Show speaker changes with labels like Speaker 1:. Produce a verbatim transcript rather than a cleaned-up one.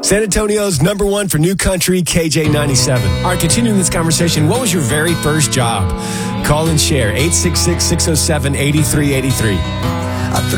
Speaker 1: San Antonio's number one for new country, K J ninety-seven. All right, continuing this conversation, what was your very first job? Call and share, eight six six, six oh seven, eight three eight three.